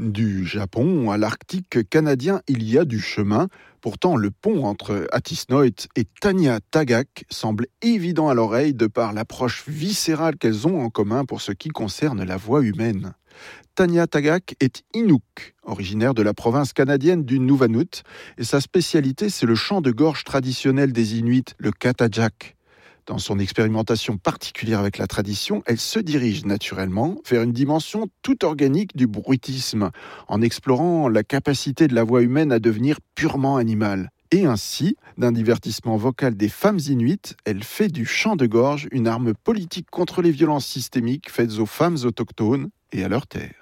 Du Japon à l'Arctique canadien, il y a du chemin. Pourtant, le pont entre Atisnoit et Taniatagak semble évident à l'oreille de par l'approche viscérale qu'elles ont en commun pour ce qui concerne la voix humaine. Taniatagak est Inuk, originaire de la province canadienne du Nunavut, et sa spécialité, c'est le chant de gorge traditionnel des Inuits, le Katajak. Dans son expérimentation particulière avec la tradition, elle se dirige naturellement vers une dimension tout organique du bruitisme, en explorant la capacité de la voix humaine à devenir purement animale. Et ainsi, d'un divertissement vocal des femmes inuites, elle fait du chant de gorge une arme politique contre les violences systémiques faites aux femmes autochtones et à leur terre.